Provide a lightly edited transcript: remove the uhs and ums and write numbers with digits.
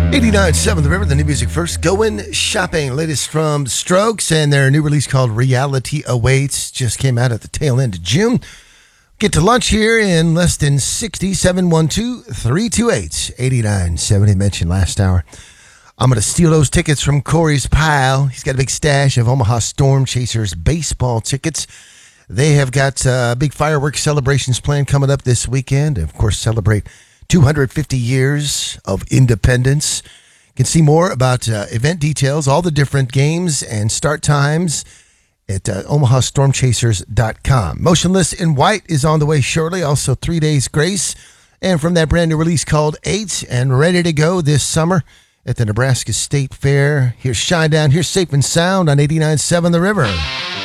89.7 The River, the new music first. Going shopping. Latest from Strokes and their new release called Reality Awaits. Just came out at the tail end of June. Get to lunch here in less than 60. 712-328-8970. Mentioned last hour. I'm going to steal those tickets from Corey's pile. He's got a big stash of Omaha Storm Chasers baseball tickets. They have got big fireworks celebrations planned coming up this weekend. Of course, celebrate 250 years of independence. You can see more about event details, all the different games and start times at omahastormchasers.com. Motionless in White is on the way shortly. Also 3 Days Grace. And from that brand new release called 8 and ready to go this summer at the Nebraska State Fair. Here's Shinedown. Here's Safe and Sound on 89.7 The River.